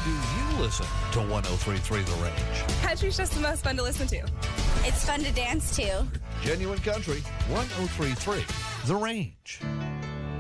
do you listen to 103.3 The Range? Country's just the most fun to listen to. It's fun to dance to. Genuine Country, 103.3 The Range.